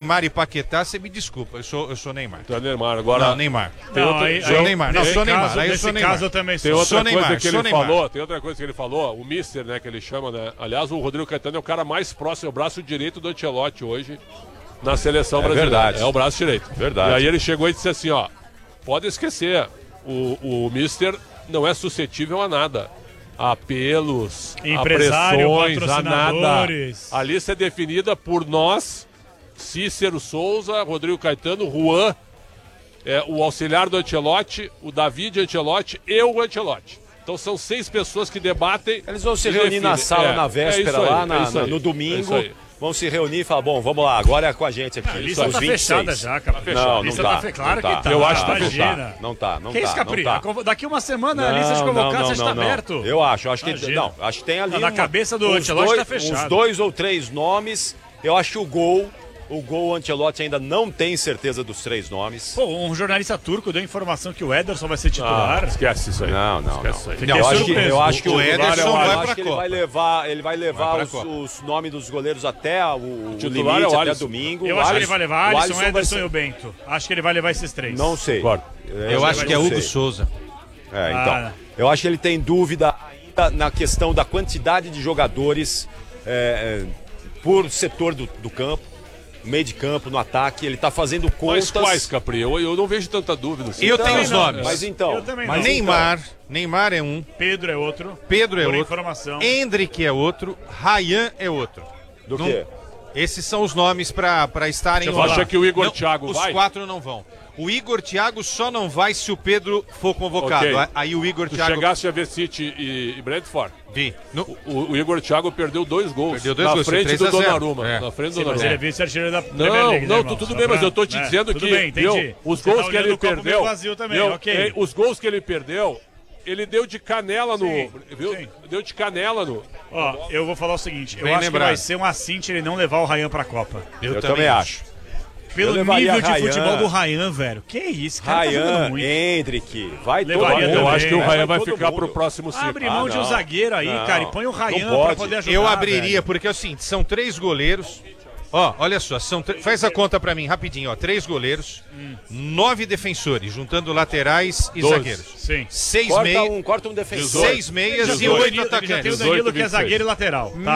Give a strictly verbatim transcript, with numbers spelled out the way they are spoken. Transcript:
Neymar e Paquetá, você me desculpa, eu sou, eu sou Neymar. Tu é Neymar, agora... Não, Neymar. Tem Não, outra... aí- Sou aí- Neymar, não, nesse sou Neymar, caso- aí eu nesse sou Neymar. caso eu também Tem sou. outra Sou coisa Neymar, que ele sou Neymar. falou, tem outra coisa que ele falou, o Mister, né, que ele chama, né? Aliás, o Rodrigo Caetano é o cara mais próximo, é o braço direito do Ancelotti hoje na seleção É brasileira. verdade. É o braço direito. Verdade. E aí ele chegou e disse assim, ó, pode esquecer, o, o Mister não é suscetível a nada. A apelos, Empresário, a pressões, a nada. patrocinadores. A lista é definida por nós, Cícero Souza, Rodrigo Caetano, Juan, é, o auxiliar do Ancelotti, o David Ancelotti e o Ancelotti. Então são seis pessoas que debatem. Eles vão se e reunir na definem. sala É, na é véspera, isso aí, lá é na- isso na- aí, no é domingo. isso aí. Vão se reunir e falar, bom, vamos lá, agora é com a gente aqui. A lista Os tá vinte e seis. fechada já, cara. fechada. Não, A não lista tá. tá fe- claro não que tá. Eu acho que tá Imagina. Não tá, não Que tá. isso, Capri? não tá. Daqui uma semana a lista de Não, convocados não, já está não, não. aberto. Eu acho, acho que Imagina. não, acho que tem ali Não, na uma- cabeça do uns Ancelotti dois, tá fechado. uns dois ou três nomes. Eu acho que o gol, o gol o Ancelotti ainda não tem certeza dos três nomes. Pô, um jornalista turco deu informação que o Ederson vai ser titular. Ah, esquece isso aí. Não, não, Esquece não. isso aí. Fiquei Eu acho que, surpreso. eu acho que O o, Ederson titular é o vai Alisson. pra Acho que ele Copa. vai levar, ele vai levar pra os, Copa. os nomes dos goleiros até o, o titular limite, é o até Alisson. domingo. Eu O acho que ele Alisson- vai levar o Alisson, Alisson vai Ederson ser- e o Bento. Acho que ele vai levar esses três. Não sei. Concordo. Eu acho que é não Hugo sei. Souza. É, então. Ah. Eu acho que ele tem dúvida ainda na questão da quantidade de jogadores é, é, por setor do, do campo, no meio de campo, no ataque. Ele tá fazendo Mas contas. quais, Capri? Eu, eu não vejo tanta dúvida. assim. Eu Então, tenho os não, nomes. Mas então. Eu também mas não. Neymar, Neymar é um, Pedro é outro. Pedro é Por outro, informação. Endrick é outro, Ryan é outro. Do Não- quê? Esses são os nomes para estarem Você lá. acha que o Igor Não, Thiago os vai? quatro não vão. O Igor Thiago só não vai se o Pedro for convocado. Ok. Aí o Igor Tu Thiago... chegasse a ver City e, e Brentford? Vi. No- O, o Igor Thiago perdeu dois gols. Perdeu dois na gols, frente três do a zero. Donnarumma. É. Na frente do Sim, mas Donnarumma. ele é vice-artilheiro da Premier Não, League, né, não, irmão? tu- tudo Só bem, mas pra- eu tô te É, dizendo tudo que bem, entendi. viu, os Você gols tá que ele olhando o copo perdeu, meio vazio também, viu, ok. eh, os gols que ele perdeu, ele deu de canela no, Sim, viu? sim. Deu de canela no. Ó, eu vou falar o seguinte. Eu Bem acho lembrado. que vai ser um assinte ele não levar o Ryan pra Copa. Eu, também acho. Pelo Eu levaria nível de Ryan. futebol do Ryan, velho. Que isso, cara, tá jogando Ryan, muito. Hendrick, vai todo Levaria mundo. Eu também, acho que o vai Ryan vai todo ficar mundo. pro próximo ciclo. Abre mão Ah, de um não. zagueiro aí, Não, cara, e põe o não Ryan pra pode. poder ajudar. Eu abriria, velho. porque assim, são três goleiros. Ó, olha só, são tre- faz a conta pra mim rapidinho, ó. Três goleiros, nove defensores, juntando laterais e Doze. zagueiros. Sim. Seis Corta meias, um, corta um defensor. seis meias Ele já e tem o oito Danilo- ele já tem o atacantes. Danilo dezoito, que é vinte e seis. zagueiro e lateral. Tá,